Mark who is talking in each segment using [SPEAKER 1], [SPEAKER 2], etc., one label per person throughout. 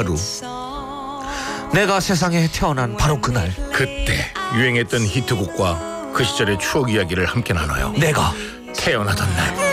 [SPEAKER 1] 하루.
[SPEAKER 2] 내가 세상에 태어난 바로 그날,
[SPEAKER 1] 그때 유행했던 히트곡과 그 시절의 추억 이야기를 함께 나눠요.
[SPEAKER 2] 내가
[SPEAKER 1] 태어나던 날.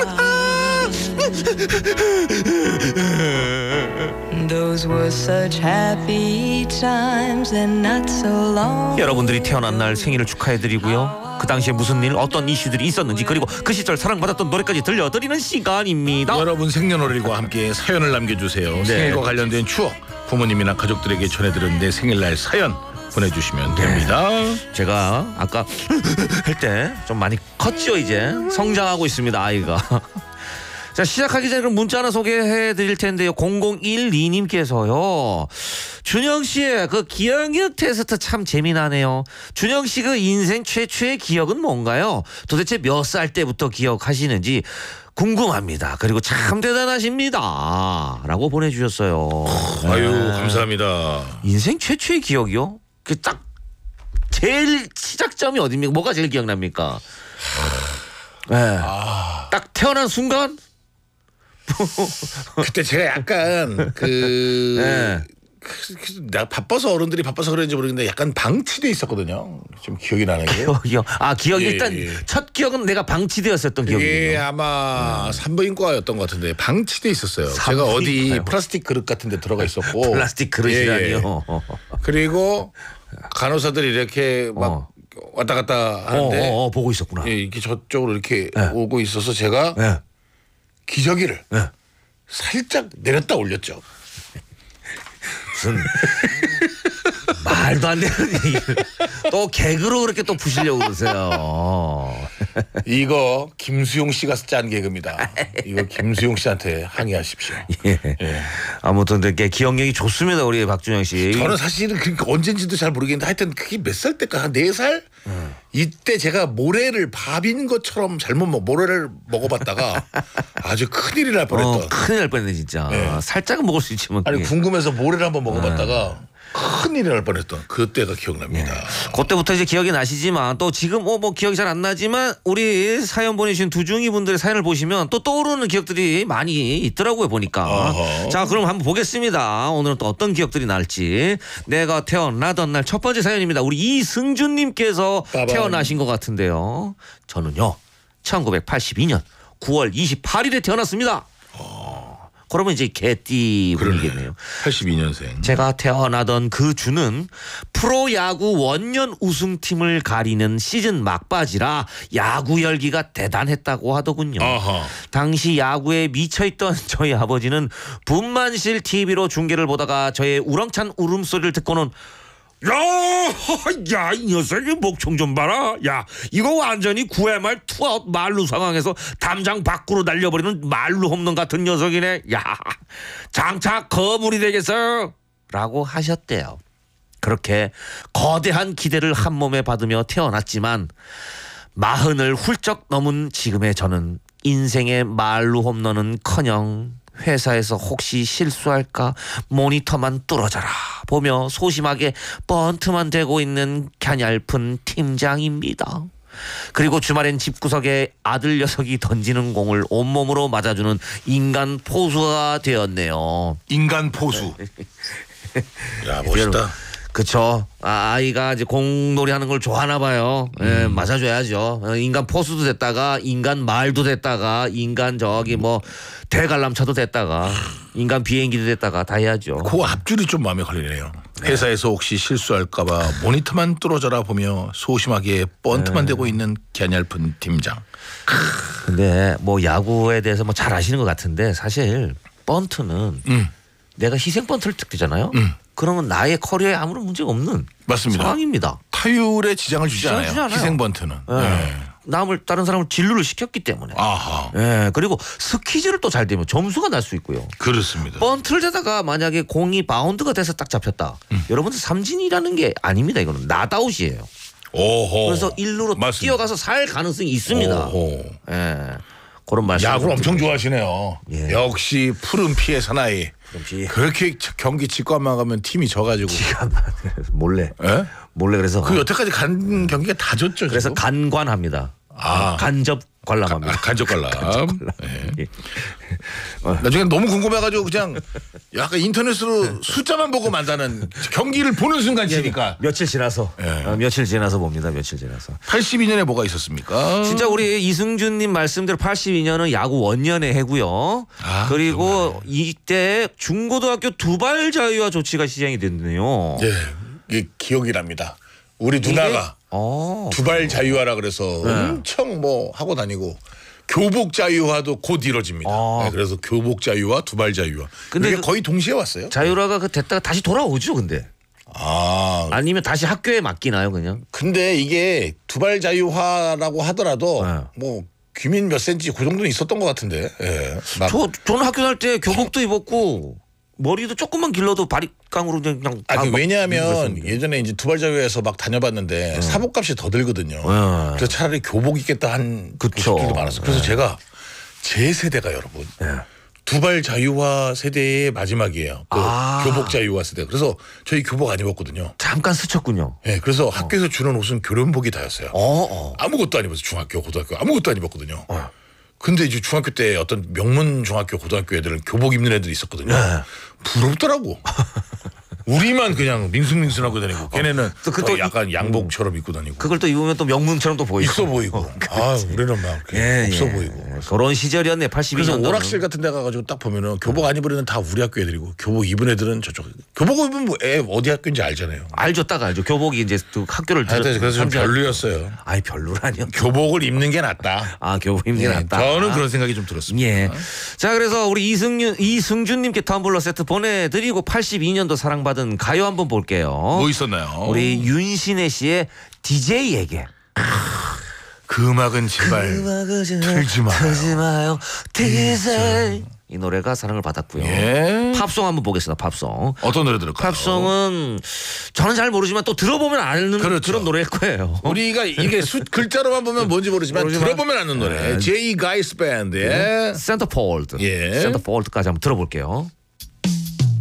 [SPEAKER 3] Those were such happy times and not so long.
[SPEAKER 2] 여러분들이 태어난 날 생일을 축하해드리고요. 그 당시에 무슨 일, 어떤 이슈들이 있었는지, 그리고 그 시절 사랑받았던 노래까지 들려드리는 시간입니다.
[SPEAKER 1] 여러분 생년월일과 함께 사연을 남겨주세요. 생일과 관련된 추억, 부모님이나 가족들에게 전해들은 내 생일날 사연 보내주시면 됩니다.
[SPEAKER 2] 제가 아까 할 때 좀 많이 컸죠. 이제 성장하고 있습니다, 아이가. 자, 시작하기 전에 그럼 문자 하나 소개해 드릴 텐데요. 0012님께서요. 준영 씨의 그 기억력 테스트 참 재미나네요. 준영 씨 그 인생 최초의 기억은 뭔가요? 도대체 몇 살 때부터 기억하시는지 궁금합니다. 그리고 참 대단하십니다. 라고 보내주셨어요.
[SPEAKER 1] 아유, 감사합니다.
[SPEAKER 2] 인생 최초의 기억이요? 그 딱 제일 시작점이 어디입니까? 뭐가 제일 기억납니까? 네. 딱 태어난 순간?
[SPEAKER 1] 그때 제가 약간
[SPEAKER 2] 네.
[SPEAKER 1] 내가 바빠서 어른들이 바빠서 그런지 모르겠는데 약간 방치돼 있었거든요. 좀 기억이 나는 게.
[SPEAKER 2] 기억이
[SPEAKER 1] 예,
[SPEAKER 2] 일단
[SPEAKER 1] 예.
[SPEAKER 2] 첫 기억은 내가 방치되었었던
[SPEAKER 1] 이게
[SPEAKER 2] 기억이에요.
[SPEAKER 1] 아마 산부인과였던 것 같은데 방치돼 있었어요. 제가 어디
[SPEAKER 2] 산부인과요?
[SPEAKER 1] 플라스틱 그릇 같은 데 들어가 있었고.
[SPEAKER 2] 플라스틱 그릇이라니요.
[SPEAKER 1] 그리고 간호사들이 이렇게 막 왔다 갔다 하는데
[SPEAKER 2] 보고 있었구나.
[SPEAKER 1] 예, 이렇게 저쪽으로 이렇게
[SPEAKER 2] 네.
[SPEAKER 1] 오고 있어서 제가
[SPEAKER 2] 네.
[SPEAKER 1] 기저귀를
[SPEAKER 2] 네.
[SPEAKER 1] 살짝 내렸다 올렸죠.
[SPEAKER 2] 무슨 말도 안 되는 얘기를 또 개그로 그렇게 또 푸시려고 그러세요.
[SPEAKER 1] 이거 김수용 씨가 짠 개그입니다. 이거 김수용 씨한테 항의하십시오.
[SPEAKER 2] 예.
[SPEAKER 1] 예.
[SPEAKER 2] 아무튼 이렇게 기억력이 좋습니다, 우리 박준영 씨.
[SPEAKER 1] 저는 사실은 언젠지도 잘 모르겠는데 하여튼 그게 몇 살 때까 한 4살? 이때 제가 모래를 밥인 것처럼 잘못 모래를 먹어봤다가 아주 큰일이 날 뻔했던.
[SPEAKER 2] 큰일 날 뻔했네 진짜.
[SPEAKER 1] 네.
[SPEAKER 2] 살짝은 먹을 수 있지만.
[SPEAKER 1] 아니
[SPEAKER 2] 그게.
[SPEAKER 1] 궁금해서 모래를 한번 먹어봤다가 큰일이 날 뻔했던 그때가 기억납니다.
[SPEAKER 2] 그때부터 이제 기억이 나시지만 또 지금 뭐 기억이 잘 안 나지만 우리 사연 보내주신 두중이 분들의 사연을 보시면 또 떠오르는 기억들이 많이 있더라고요 보니까.
[SPEAKER 1] 어허.
[SPEAKER 2] 자, 그럼 한번 보겠습니다. 오늘은 또 어떤 기억들이 날지. 내가 태어나던 날 첫 번째 사연입니다. 우리 이승준님께서
[SPEAKER 1] 빠밤.
[SPEAKER 2] 태어나신 것 같은데요. 저는요 1982년 9월 28일에 태어났습니다. 그러면 이제 개띠 분이겠네요.
[SPEAKER 1] 82년생.
[SPEAKER 2] 제가 태어나던 그 주는 프로야구 원년 우승팀을 가리는 시즌 막바지라 야구 열기가 대단했다고 하더군요.
[SPEAKER 1] 아하. 당시
[SPEAKER 2] 당시 야구에 미쳐있던 저희 아버지는 분만실 TV로 중계를 보다가 저의 우렁찬 울음소리를 듣고는 야, 이 녀석이 목총 좀 봐라. 야, 이거 완전히 9회말 투아웃 말루 상황에서 담장 밖으로 날려버리는 말루 홈런 같은 녀석이네. 야, 장차 거물이 되겠어. 라고 하셨대요. 그렇게 거대한 기대를 한 몸에 받으며 태어났지만 40을 훌쩍 넘은 지금의 저는 인생의 말루 홈런은커녕 회사에서 혹시 실수할까 모니터만 뚫어져라 보며 소심하게 번트만 대고 있는 갸냘픈 팀장입니다. 그리고 주말엔 집구석에 아들 녀석이 던지는 공을 온몸으로 맞아주는 인간 포수가 되었네요.
[SPEAKER 1] 인간 포수. 야, 멋있다.
[SPEAKER 2] 그쵸. 아이가 이제 공놀이 하는 걸 좋아하나 봐요. 예, 맞아줘야죠. 인간 포수도 됐다가 인간 말도 됐다가 인간 저기 뭐 대관람차도 됐다가 인간 비행기도 됐다가 다 해야죠.
[SPEAKER 1] 그 앞줄이 좀 마음에 걸리네요. 회사에서 혹시 실수할까봐 모니터만 뚫어져라 보며 소심하게 번트만 대고 있는 갸냘픈 팀장.
[SPEAKER 2] 근데 뭐 야구에 대해서 뭐 잘 아시는 것 같은데 사실 번트는 내가 희생 번트를 득되잖아요. 그러면 나의 커리어에 아무런 문제가 없는
[SPEAKER 1] 맞습니다.
[SPEAKER 2] 상황입니다.
[SPEAKER 1] 타율에 지장을 주지
[SPEAKER 2] 지장을
[SPEAKER 1] 않아요.
[SPEAKER 2] 주지 않아요.
[SPEAKER 1] 희생 번트는.
[SPEAKER 2] 예.
[SPEAKER 1] 네.
[SPEAKER 2] 다른 사람을 진루를 시켰기 때문에.
[SPEAKER 1] 아하.
[SPEAKER 2] 예, 그리고 스퀴즈를 또 잘 되면 점수가 날 수 있고요.
[SPEAKER 1] 그렇습니다.
[SPEAKER 2] 번트를 대다가 만약에 공이 바운드가 돼서 딱 잡혔다. 여러분들 삼진이라는 게 아닙니다. 이거는 낫아웃이에요.
[SPEAKER 1] 오호.
[SPEAKER 2] 그래서 일루로
[SPEAKER 1] 맞습니다.
[SPEAKER 2] 뛰어가서 살 가능성이 있습니다.
[SPEAKER 1] 오호.
[SPEAKER 2] 예, 그런 말씀.
[SPEAKER 1] 야구를 엄청 좋아하시네요.
[SPEAKER 2] 예.
[SPEAKER 1] 역시 푸른 피의 사나이.
[SPEAKER 2] 역시
[SPEAKER 1] 그렇게 경기 직관만 가면 팀이 져가지고.
[SPEAKER 2] 몰래
[SPEAKER 1] 예?
[SPEAKER 2] 그래서
[SPEAKER 1] 그 여태까지 간 경기가 다 졌죠.
[SPEAKER 2] 그래서
[SPEAKER 1] 지금?
[SPEAKER 2] 간관합니다.
[SPEAKER 1] 아.
[SPEAKER 2] 간접 관람합니다.
[SPEAKER 1] 간접 관람. 예.
[SPEAKER 2] 어.
[SPEAKER 1] 나중에 너무 궁금해가지고 그냥 약간 인터넷으로 숫자만 보고 만다는 경기를 보는 순간 지니까.
[SPEAKER 2] 며칠 지나서 며칠 지나서 봅니다. 며칠 지나서.
[SPEAKER 1] 82년에 뭐가 있었습니까?
[SPEAKER 2] 진짜 우리 이승준님 말씀대로 82년은 야구 원년의 해고요. 그리고 이때 중고등학교 두발 자유화 조치가 시행이 됐네요.
[SPEAKER 1] 예, 이게 기억이 납니다. 우리 누나가 두발 자유화라 그래서 엄청 뭐 하고 다니고 교복 자유화도 곧 이뤄집니다. 네, 그래서 교복 자유화, 두발 자유화. 근데 이게 거의 동시에 왔어요.
[SPEAKER 2] 자유화가 됐다가 다시 돌아오죠, 근데. 아니면 다시 학교에 맡기나요, 그냥?
[SPEAKER 1] 근데 이게 두발 자유화라고 하더라도 뭐 귀민 몇 센치 그 정도는 있었던 것 같은데. 예.
[SPEAKER 2] 저는 학교 다닐 때 교복도 입었고 머리도 조금만 길러도 바리깡으로 그냥.
[SPEAKER 1] 왜냐하면 예전에 이제 두발 자유화에서 막 다녀봤는데 사복값이 더 들거든요. 그래서 차라리 교복 입겠다 한 교수들도 많았어요. 그래서 제가 제 세대가 여러분. 두발 자유화 세대의 마지막이에요. 그 교복 자유화 세대. 그래서 저희 교복 안 입었거든요.
[SPEAKER 2] 잠깐 스쳤군요.
[SPEAKER 1] 네, 그래서 학교에서 주는 옷은 교련복이 다였어요. 아무것도 안 입었어요. 중학교, 고등학교 아무것도 안 입었거든요. 근데 이제 중학교 때 어떤 명문 중학교, 고등학교 애들은 교복 입는 애들이 있었거든요. 부럽더라고. 우리만 그냥 밍숭밍숭하고 다니고 걔네는 또 약간 양복처럼 입고 다니고.
[SPEAKER 2] 그걸 또 입으면 또 명문처럼 또 보이고.
[SPEAKER 1] 있어 보이고. 우리는 막 없어 보이고.
[SPEAKER 2] 그런 시절이었네. 82년.
[SPEAKER 1] 그래서 오락실 같은 데 가가지고 딱 보면은 교복 안 입은 애는 다 우리 학교 애들이고 교복 입은 애들은 저쪽. 교복 입으면 뭐 애 어디 학교인지 알잖아요.
[SPEAKER 2] 알죠, 딱 알죠. 교복이 이제 또 학교를
[SPEAKER 1] 그래서 좀 별로였어요.
[SPEAKER 2] 아니 별로라니요.
[SPEAKER 1] 교복을 입는 게 낫다.
[SPEAKER 2] 교복 입는 게 낫다.
[SPEAKER 1] 저는 그런 생각이 좀 들었습니다.
[SPEAKER 2] 예. 자, 그래서 우리 이승준님께 텀블러 세트 보내드리고 82년도 사랑받은 가요 한번 볼게요.
[SPEAKER 1] 뭐 있었나요?
[SPEAKER 2] 우리 윤신혜 씨의 DJ에게.
[SPEAKER 1] 그 음악은 제발 틀지 마요.
[SPEAKER 2] 틀지 마요. DJ. 이 노래가 사랑을 받았고요. 팝송 한번 보겠습니다. 팝송.
[SPEAKER 1] 어떤 노래 들을까요?
[SPEAKER 2] 팝송은 저는 잘 모르지만 또 들어보면 아는 그런 노래일 거예요.
[SPEAKER 1] 우리가 이게 글자로만 보면 뭔지 모르지만 들어보면 아는 노래. 제이 가이스 밴드의
[SPEAKER 2] 센터폴드. 센터폴드까지 한번 들어볼게요.